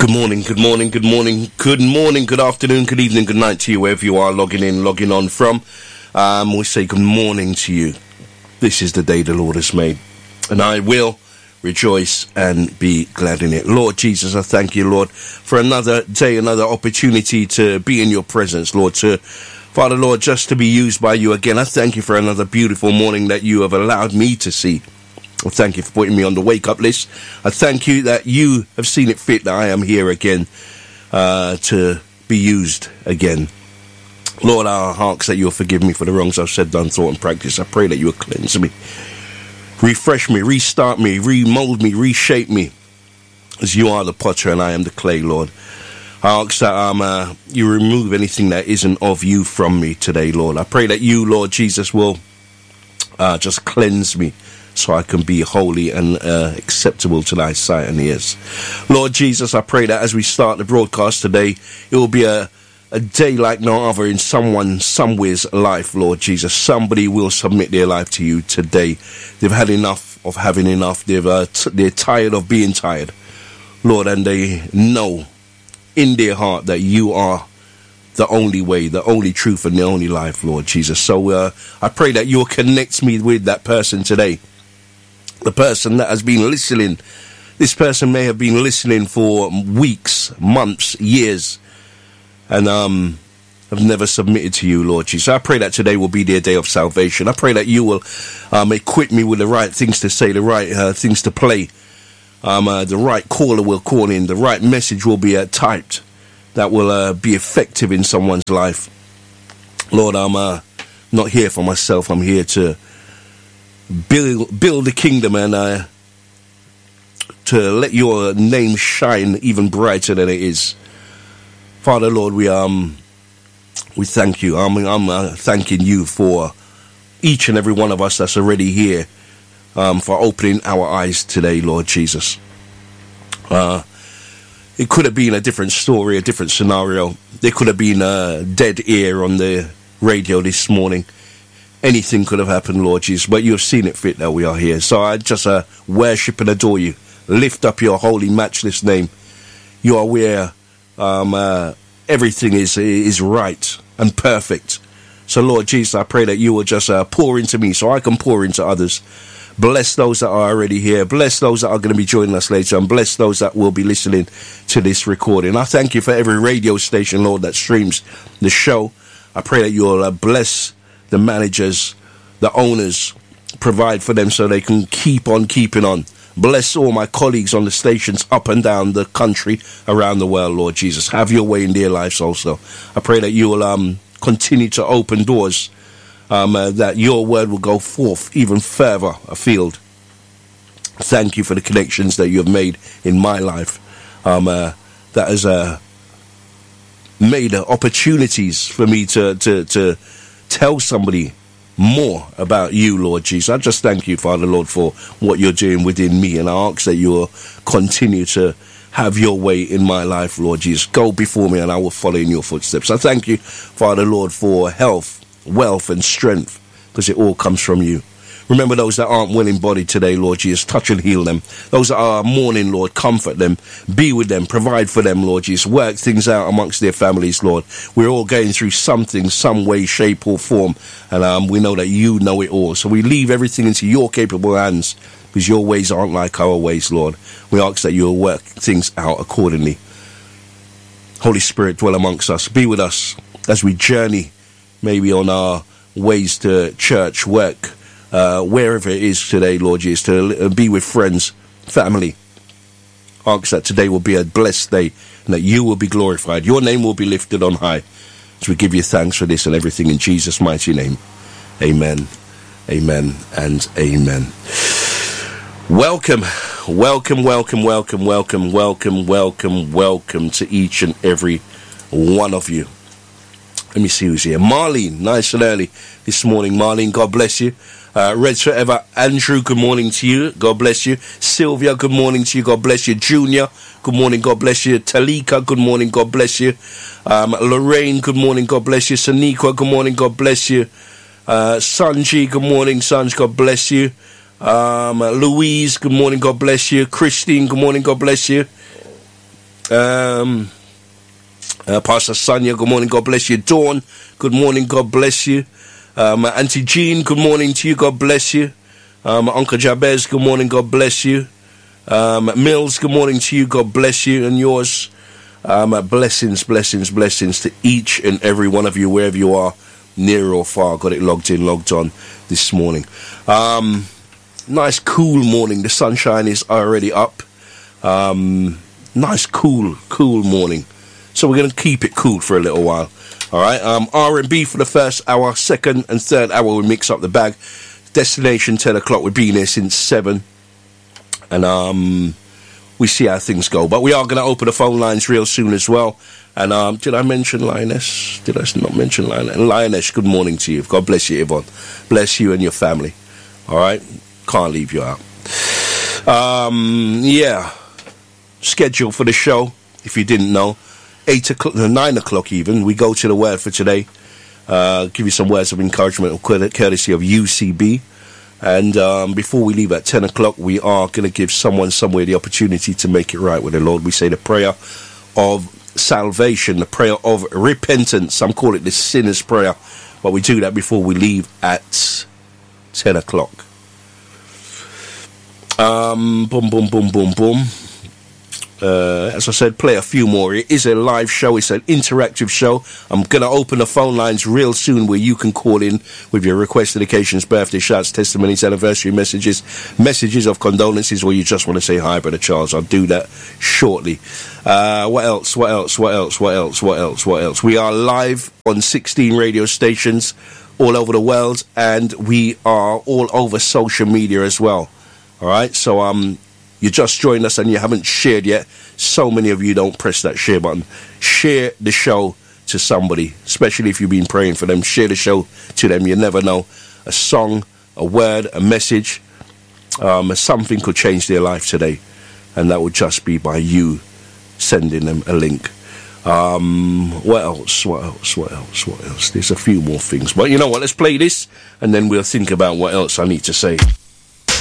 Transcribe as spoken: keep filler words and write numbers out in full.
Good morning, good morning, good morning, good morning, good afternoon, good evening, good night to you, wherever you are logging in, logging on from. Um, we say good morning to you. This is the day the Lord has made, and I will rejoice and be glad in it. Lord Jesus, I thank you, Lord, for another day, another opportunity to be in your presence, Lord, to, Father, Lord, just to be used by you again. I thank you for another beautiful morning that you have allowed me to see. I thank you for putting me on the wake-up list. I thank you that you have seen it fit that I am here again uh, to be used again. Lord, I ask that you'll forgive me for the wrongs I've said, done, thought, and practiced. I pray that you will cleanse me, refresh me, restart me, remold me, reshape me, as you are the potter and I am the clay, Lord. I ask that um, uh, you remove anything that isn't of you from me today, Lord. I pray that you, Lord Jesus, will uh, just cleanse me, so I can be holy and uh, acceptable to thy sight and ears. Lord Jesus, I pray that as we start the broadcast today, it will be a, a day like no other in someone, somewhere's life, Lord Jesus. Somebody will submit their life to you today. They've had enough of having enough. They've, uh, t- they're tired of being tired, Lord, and they know in their heart that you are the only way, the only truth, and the only life, Lord Jesus. So uh, I pray that you'll connect me with that person today. The person that has been listening, this person may have been listening for weeks, months, years, and um, have never submitted to you, Lord Jesus. I pray that today will be their day of salvation. I pray that you will um, equip me with the right things to say, the right uh, things to play. Um, uh, the right caller will call in, the right message will be uh, typed that will uh, be effective in someone's life. Lord, I'm uh, not here for myself. I'm here to Build, build the kingdom and uh, to let your name shine even brighter than it is. Father, Lord, we um we thank you. I'm, I'm uh, thanking you for each and every one of us that's already here, um, for opening our eyes today, Lord Jesus. Uh, it could have been a different story, a different scenario. There could have been a dead ear on the radio this morning. Anything could have happened, Lord Jesus, but you have seen it fit that we are here. So I just uh, worship and adore you. Lift up your holy, matchless name. You are where um, uh, everything is is right and perfect. So, Lord Jesus, I pray that you will just uh, pour into me so I can pour into others. Bless those that are already here. Bless those that are going to be joining us later. And bless those that will be listening to this recording. I thank you for every radio station, Lord, that streams the show. I pray that you will uh, bless the managers, the owners, provide for them so they can keep on keeping on. Bless all my colleagues on the stations up and down the country, around the world, Lord Jesus. Have your way in their lives also. I pray that you will um, continue to open doors, um, uh, that your word will go forth even further afield. Thank you for the connections that you have made in my life. Um, uh, that has uh, made uh, opportunities for me to to to tell somebody more about you, Lord Jesus. I just thank you, Father, Lord, for what you're doing within me, and I ask that you will continue to have your way in my life, Lord Jesus. Go before me and I will follow in your footsteps. I thank you, Father, Lord, for health, wealth, and strength, because it all comes from you. Remember those that aren't well in body today, Lord Jesus. Touch and heal them. Those that are mourning, Lord, comfort them. Be with them. Provide for them, Lord Jesus. Work things out amongst their families, Lord. We're all going through something, some way, shape, or form. And um, we know that you know it all. So we leave everything into your capable hands, because your ways aren't like our ways, Lord. We ask that you'll work things out accordingly. Holy Spirit, dwell amongst us. Be with us as we journey, maybe on our ways to church, work, Uh, wherever it is today, Lord Jesus, to be with friends, family. Ask that today will be a blessed day and that you will be glorified. Your name will be lifted on high. So we give you thanks for this and everything in Jesus' mighty name. Amen, amen, and amen. Welcome, welcome, welcome, welcome, welcome, welcome, welcome, welcome to each and every one of you. Let me see who's here. Marlene, nice and early this morning. Marlene, God bless you. Uh, Reds Forever, Andrew, good morning to you. God bless you. Sylvia, good morning to you. God bless you. Junior, good morning. God bless you. Talika, good morning. God bless you. Um, Lorraine, good morning. God bless you. Saniqua, good morning. God bless you. Uh, Sanji, good morning. Sanj, God bless you. Um, Louise, good morning. God bless you. Christine, good morning. God bless you. Um, uh, Pastor Sonia, good morning, God bless you. Dawn, good morning, God bless you. Um, Auntie Jean, good morning to you, God bless you. Um, Uncle Jabez, good morning, God bless you. Um, Mills, good morning to you, God bless you and yours. Um, blessings, blessings, blessings to each and every one of you, wherever you are, near or far. Got it logged in, logged on this morning. Um, nice, cool morning. The sunshine is already up. Um, nice, cool, cool morning. So we're going to keep it cool for a little while. All right. Um, R and B for the first hour, second and third hour we mix up the bag. Destination ten o'clock. We've been here since seven, and um, we see how things go. But we are going to open the phone lines real soon as well. And um, did I mention Lioness? Did I not mention Lioness? Lioness, good morning to you. God bless you, Yvonne. Bless you and your family. All right, can't leave you out. Um, yeah, schedule for the show. If you didn't know, eight o'clock, nine o'clock even. We go to the word for today. Uh, give you some words of encouragement, courtesy of U C B. And um, before we leave at ten o'clock, we are going to give someone somewhere the opportunity to make it right with the Lord. We say the prayer of salvation, the prayer of repentance. Some call it the sinner's prayer, but we do that before we leave at ten o'clock. Um, boom, boom, boom, boom, boom. Uh, as I said, play a few more. It is a live show. It's an interactive show. I'm going to open the phone lines real soon where you can call in with your requests, dedications, birthday shouts, testimonies, anniversary messages, messages of condolences, or you just want to say hi, Brother Charles. I'll do that shortly. Uh, what else? What else? What else? What else? What else? What else? We are live on sixteen radio stations all over the world, and we are all over social media as well. All right? So, um... you just joined us and you haven't shared yet. So many of you don't press that share button. Share the show to somebody, especially if you've been praying for them. Share the show to them. You never know. A song, a word, a message, um, something could change their life today. And that would just be by you sending them a link. Um, what else? What else? What else? What else? There's a few more things. But you know what? Let's play this and then we'll think about what else I need to say.